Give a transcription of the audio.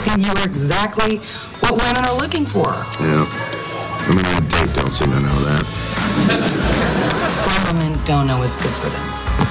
think you were exactly what women are looking for. Yeah. Women on a date don't seem to know that. Some women don't know what's good for them.